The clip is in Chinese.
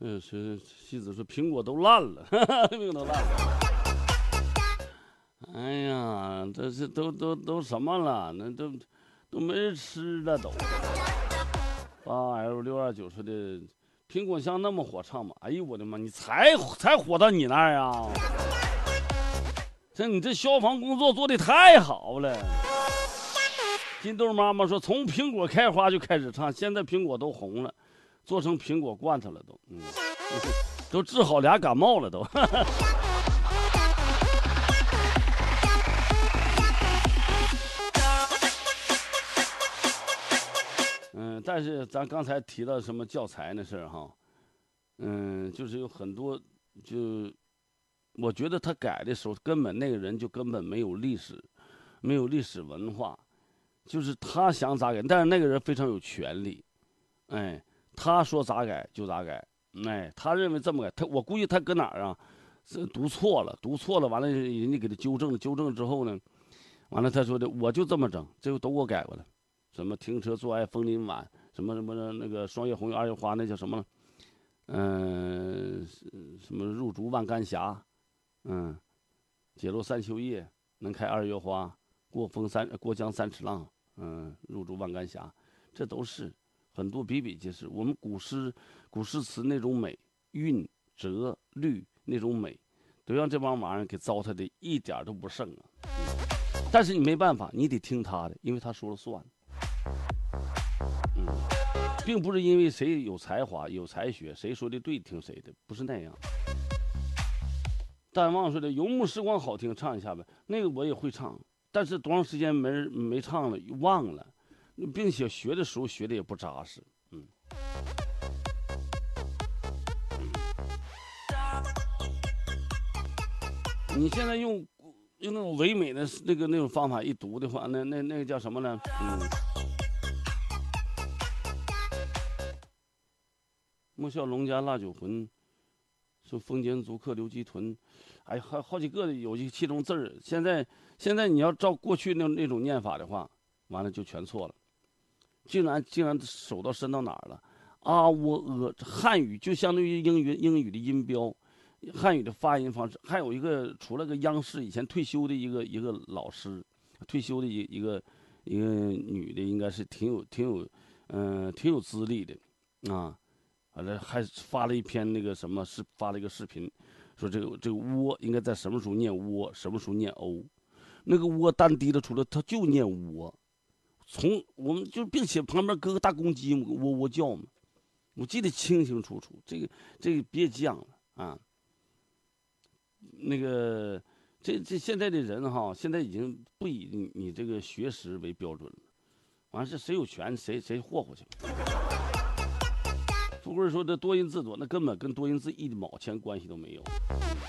是妻子说苹果都烂了，苹果都烂了。哎呀，这是都什么了？那都没人吃了都。8L629说的，苹果香那么火唱吗？哎呦我的妈，你才火到你那儿啊！你这消防工作做的太好了。金豆妈妈说，从苹果开花就开始唱，现在苹果都红了，做成苹果罐头了都，都治好俩感冒了都。但是咱刚才提到什么教材那事儿哈，就是有很多，就我觉得他改的时候，根本那个人就根本没有历史，没有历史文化，就是他想咋改，但是那个人非常有权利，哎，他说咋改就咋改，哎，他认为这么改，我估计他搁哪儿啊，是读错了，完了人家给他纠正了之后呢，完了他说的我就这么整，这都给我改过来。什么停车坐爱枫林晚，什么那个双叶红叶二叶花，那叫什么？什么入竹万竿峡，解落三秋叶，能开二月花，过江三尺浪，入竹万竿峡，这都是很多比比皆是。我们古诗词那种美韵折律那种美，都让这帮玩意儿给糟蹋的一点都不剩啊。但是你没办法，你得听他的，因为他说了算。并不是因为谁有才华有才学，谁说的对听谁的，不是那样。淡忘说的游牧时光好听，唱一下呗。那个我也会唱，但是多长时间没唱了，忘了，并且学的时候学的也不扎实。你现在用那种唯美的那种方法一读的话，那个叫什么呢？莫笑农家腊酒浑，说风间足客留鸡豚，哎，还好几个有其中字儿。现在你要照过去那种念法的话，完了就全错了。竟然手到伸到哪儿了？啊喔汉语就相当于英语的音标，汉语的发音方式。还有一个除了个央视以前退休的一个老师，退休的一个女的，应该是挺有资历的啊。完了还发了一篇那个什么，发了一个视频，说这个窝应该在什么时候念窝，什么时候念欧，那个窝单低了出来，他就念窝，我们就并且旁边搁个大公鸡喔喔叫嘛，我记得清清楚楚，这个别犟了啊。那个这现在的人哈，现在已经不以你这个学识为标准了，完是谁有权谁霍霍去。富贵说的多音字多，那根本跟多音字一毛钱关系都没有。